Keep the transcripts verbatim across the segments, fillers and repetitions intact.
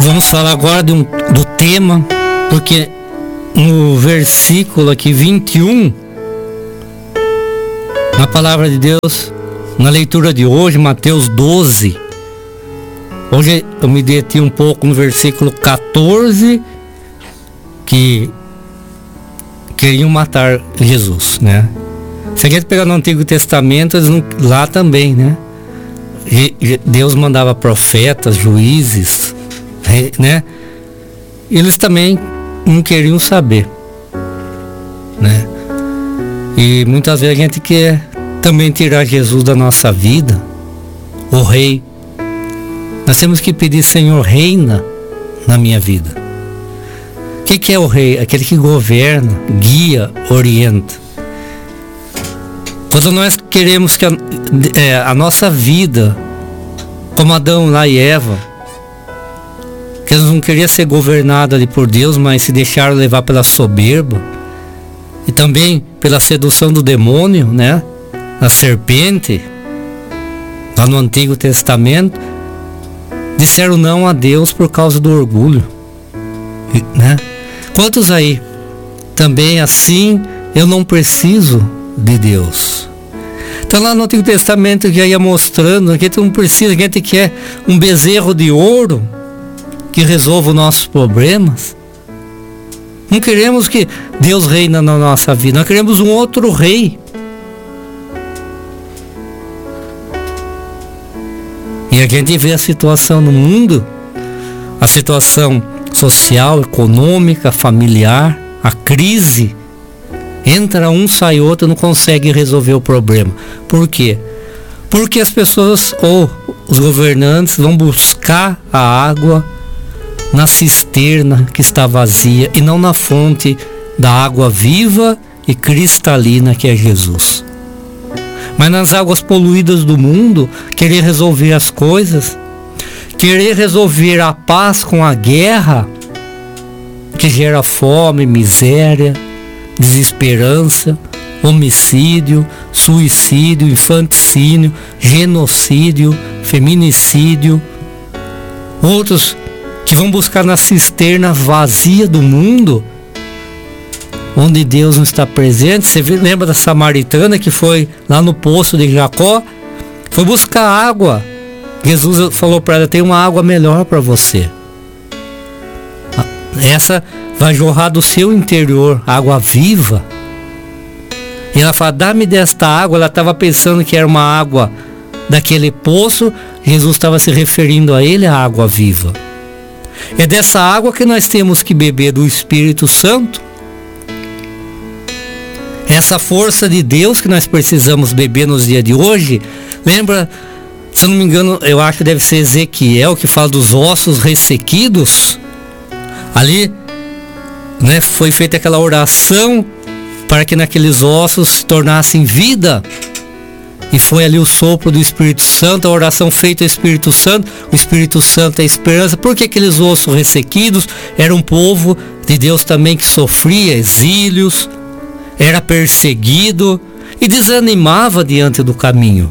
Vamos falar agora de um, do tema, porque no versículo aqui vinte e um, na palavra de Deus, na leitura de hoje, Mateus doze, hoje eu me detive um pouco no versículo quatorze, que queriam matar Jesus, né? Se a gente pegar no Antigo Testamento, eles não, lá também, né? Deus mandava profetas, juízes, né? Eles também não queriam saber, né? E muitas vezes a gente quer também tirar Jesus da nossa vida, o rei. Nós temos que pedir: Senhor, reina na minha vida. O que, que é o rei? Aquele que governa, guia, orienta. Quando nós queremos que a, é, a nossa vida, como Adão lá e Eva, que eles não queriam ser governados ali por Deus, mas se deixaram levar pela soberba e também pela sedução do demônio, né? A serpente, lá no Antigo Testamento, disseram não a Deus por causa do orgulho, né? Quantos aí também assim, eu não preciso de Deus? Então lá no Antigo Testamento já ia mostrando que a gente não precisa, que a gente quer um bezerro de ouro que resolva os nossos problemas. Não queremos que Deus reina na nossa vida, nós queremos um outro rei. E a gente vê a situação no mundo, a situação social, econômica, familiar, a crise. Entra um, sai outro, não consegue resolver o problema. Por quê? Porque as pessoas ou os governantes vão buscar a água na cisterna que está vazia e não na fonte da água viva e cristalina que é Jesus. Mas nas águas poluídas do mundo, querer resolver as coisas, querer resolver a paz com a guerra, que gera fome, miséria, desesperança, homicídio, suicídio, infanticídio, genocídio, feminicídio. Outros que vão buscar na cisterna vazia do mundo, onde Deus não está presente. Você lembra da samaritana que foi lá no poço de Jacó? Foi buscar água. Jesus falou para ela: tem uma água melhor para você. Essa vai jorrar do seu interior, água viva. E ela fala: dá-me desta água. Ela estava pensando que era uma água daquele poço. Jesus estava se referindo a ele, a água viva. É dessa água que nós temos que beber, do Espírito Santo. Essa força de Deus que nós precisamos beber nos dias de hoje. Lembra, se eu não me engano, eu acho que deve ser Ezequiel que fala dos ossos ressequidos. Ali, né, foi feita aquela oração para que naqueles ossos se tornassem vida. E foi ali o sopro do Espírito Santo, a oração feita ao Espírito Santo. O Espírito Santo é a esperança. Porque aqueles ossos ressequidos eram um povo de Deus também que sofria exílios, era perseguido e desanimava diante do caminho.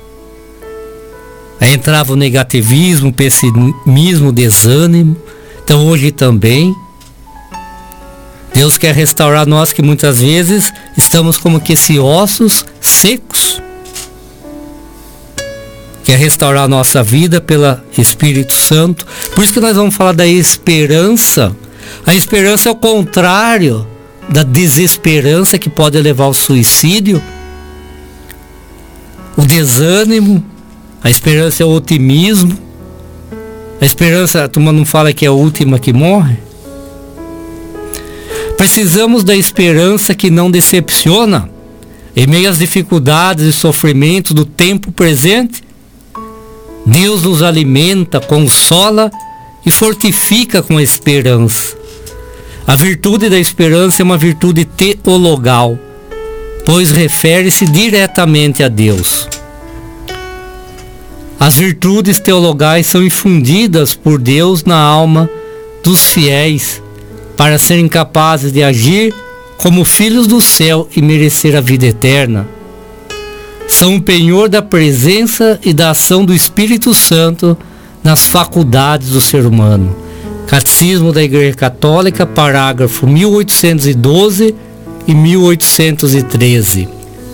Aí entrava o negativismo, o pessimismo, o desânimo. Então hoje também Deus quer restaurar nós, que muitas vezes estamos como que esses ossos secos. Quer restaurar a nossa vida pelo Espírito Santo. Por isso que nós vamos falar da esperança. A esperança é o contrário da desesperança, que pode levar ao suicídio, o desânimo. A esperança é o otimismo. A esperança, a turma não fala que é a última que morre. Precisamos da esperança que não decepciona. Em meio às dificuldades e sofrimentos do tempo presente, Deus nos alimenta, consola e fortifica com a esperança. A virtude da esperança é uma virtude teologal, pois refere-se diretamente a Deus. As virtudes teologais são infundidas por Deus na alma dos fiéis para serem capazes de agir como filhos do céu e merecer a vida eterna. São o penhor da presença e da ação do Espírito Santo nas faculdades do ser humano. Catecismo da Igreja Católica, parágrafo mil oitocentos e doze e mil oitocentos e treze.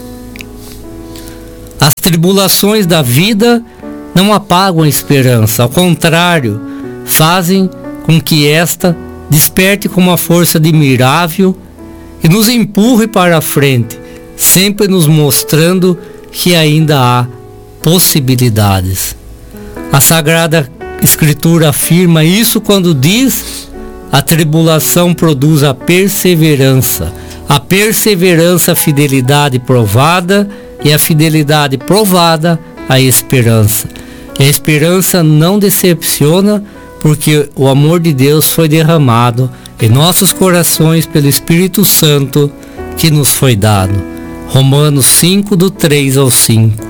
As tribulações da vida não apagam a esperança, ao contrário, fazem com que esta desperte com uma força admirável e nos empurre para a frente, sempre nos mostrando que ainda há possibilidades. A Sagrada Escritura afirma isso quando diz: a tribulação produz a perseverança, a perseverança a fidelidade provada, e a fidelidade provada a esperança. E a esperança não decepciona, porque o amor de Deus foi derramado em nossos corações pelo Espírito Santo que nos foi dado. Romanos cinco, do três ao cinco.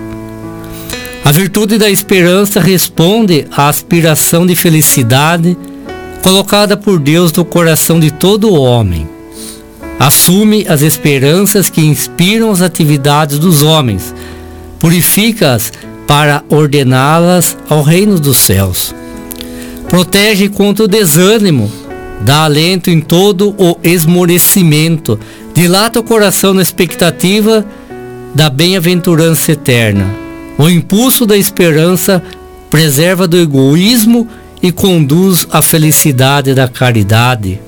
A virtude da esperança responde à aspiração de felicidade colocada por Deus no coração de todo homem. Assume as esperanças que inspiram as atividades dos homens, purifica-as para ordená-las ao reino dos céus. Protege contra o desânimo, dá alento em todo o esmorecimento, dilata o coração na expectativa da bem-aventurança eterna. O impulso da esperança preserva do egoísmo e conduz à felicidade da caridade.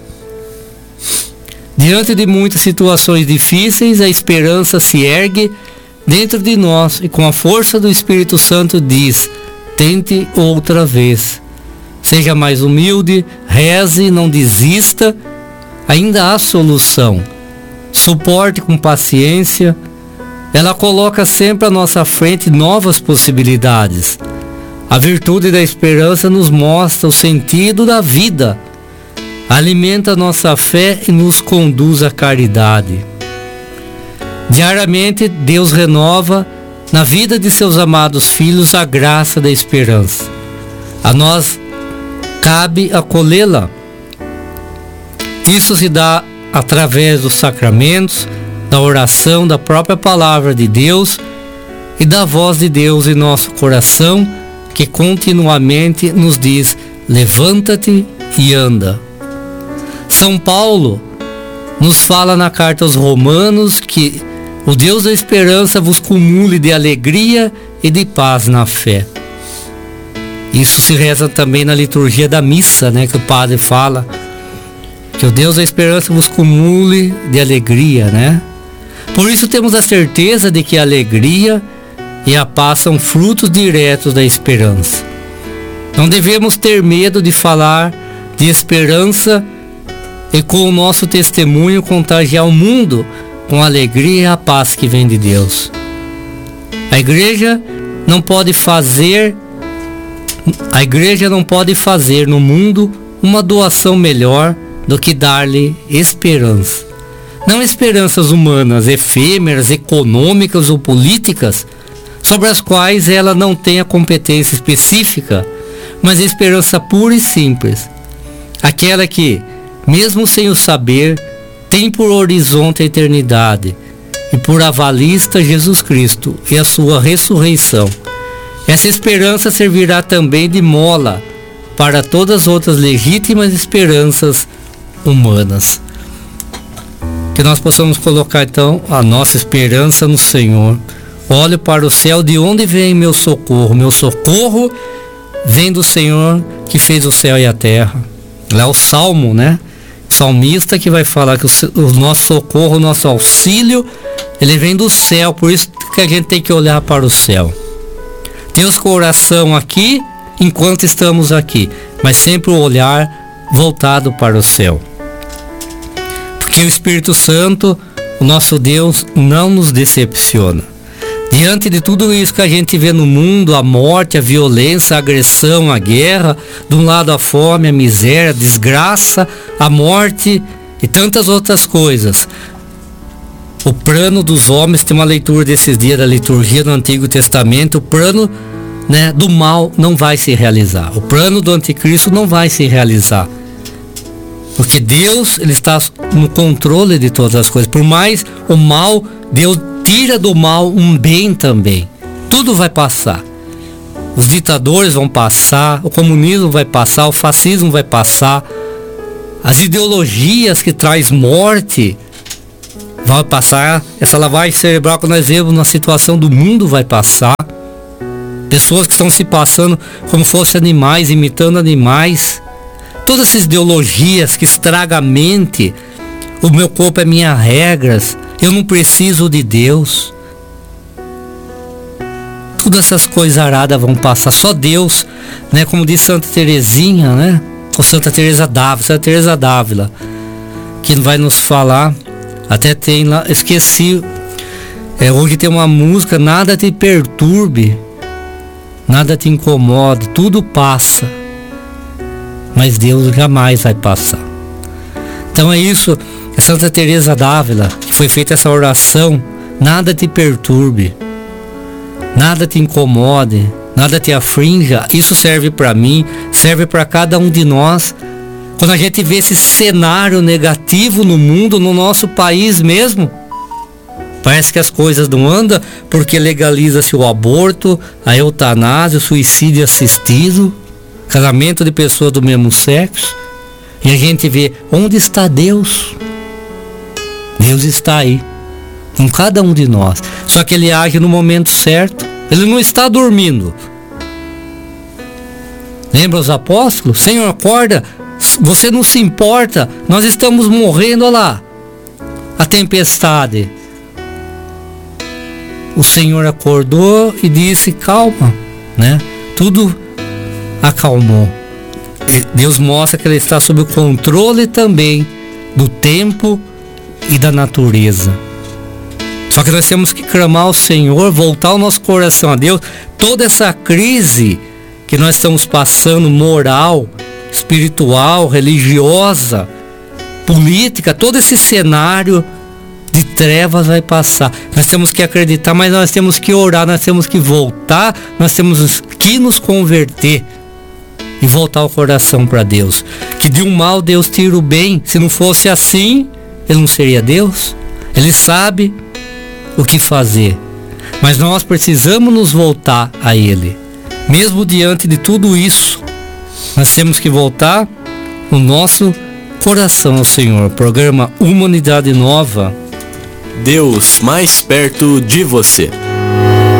Diante de muitas situações difíceis, a esperança se ergue dentro de nós e com a força do Espírito Santo diz: tente outra vez. Seja mais humilde, reze, não desista, ainda há solução. Suporte com paciência. Ela coloca sempre à nossa frente novas possibilidades. A virtude da esperança nos mostra o sentido da vida, alimenta nossa fé e nos conduz à caridade. Diariamente, Deus renova na vida de seus amados filhos a graça da esperança. A nós cabe acolhê-la. Isso se dá através dos sacramentos, da oração, da própria palavra de Deus e da voz de Deus em nosso coração, que continuamente nos diz: levanta-te e anda. São Paulo nos fala na carta aos Romanos que o Deus da esperança vos cumule de alegria e de paz na fé. Isso se reza também na liturgia da missa, né, que o padre fala que o Deus da esperança vos cumule de alegria, né? Por isso temos a certeza de que a alegria e a paz são frutos diretos da esperança. Não devemos ter medo de falar de esperança e com o nosso testemunho contagiar o mundo com a alegria e a paz que vem de Deus. A igreja não pode fazer a igreja não pode fazer no mundo uma doação melhor do que dar-lhe esperança. Não esperanças humanas, efêmeras, econômicas ou políticas, sobre as quais ela não tem a competência específica, mas a esperança pura e simples, aquela que, mesmo sem o saber, tem por horizonte a eternidade e por avalista Jesus Cristo e a sua ressurreição. Essa esperança servirá também de mola para todas as outras legítimas esperanças humanas. Que nós possamos colocar então a nossa esperança no Senhor. Olho para o céu, de onde vem meu socorro? Meu socorro vem do Senhor que fez o céu e a terra. Lá é o Salmo, né? Salmista que vai falar que o, o nosso socorro, o nosso auxílio, ele vem do céu. Por isso que a gente tem que olhar para o céu. Ter o coração aqui enquanto estamos aqui, mas sempre o olhar voltado para o céu. Porque o Espírito Santo, o nosso Deus, não nos decepciona. Diante de tudo isso que a gente vê no mundo, a morte, a violência, a agressão, a guerra, de um lado a fome, a miséria, a desgraça, a morte e tantas outras coisas. O plano dos homens, tem uma leitura desses dias da liturgia do Antigo Testamento, o plano, né, do mal não vai se realizar. O plano do anticristo não vai se realizar. Porque Deus, ele está no controle de todas as coisas. Por mais o mal, Deus tira do mal um bem também. Tudo vai passar. os ditadores vão passar, o comunismo vai passar, o fascismo vai passar, as ideologias que traz morte vai passar, essa lavagem cerebral que nós vemos na situação do mundo vai passar, pessoas que estão se passando como fossem animais, imitando animais, todas essas ideologias que estragam a mente, o meu corpo é minhas regras, eu não preciso de Deus. Todas essas coisas aradas vão passar, só Deus, né? Como diz Santa Teresinha, né? Ou Santa Teresa d'Ávila, Santa Teresa d'Ávila, que vai nos falar, até tem lá, esqueci, é, hoje tem uma música, nada te perturbe, nada te incomode, tudo passa, mas Deus jamais vai passar. Então é isso, é Santa Teresa d'Ávila, que foi feita essa oração, nada te perturbe, nada te incomode, nada te afrinja. Isso serve para mim, serve para cada um de nós. Quando a gente vê esse cenário negativo no mundo, no nosso país mesmo, parece que as coisas não andam, porque legaliza-se o aborto, a eutanásia, o suicídio assistido, casamento de pessoas do mesmo sexo, e a gente vê, onde está Deus? Deus está aí, com cada um de nós, só que Ele age no momento certo, Ele não está dormindo. Lembra os apóstolos? Senhor, acorda, você não se importa, nós estamos morrendo, olha lá, a tempestade. O Senhor acordou e disse, calma, né? Tudo acalmou. Deus mostra que Ele está sob o controle também do tempo e da natureza. Só que nós temos que clamar ao Senhor, voltar o nosso coração a Deus. Toda essa crise que nós estamos passando, moral, espiritual, religiosa, política, todo esse cenário de trevas vai passar. Nós temos que acreditar, mas nós temos que orar, nós temos que voltar, nós temos que nos converter e voltar o coração para Deus. Que de um mal Deus tira o bem. Se não fosse assim, Ele não seria Deus. Ele sabe o que fazer, mas nós precisamos nos voltar a Ele. Mesmo diante de tudo isso, nós temos que voltar o nosso coração ao Senhor. Programa Humanidade Nova. Deus mais perto de você.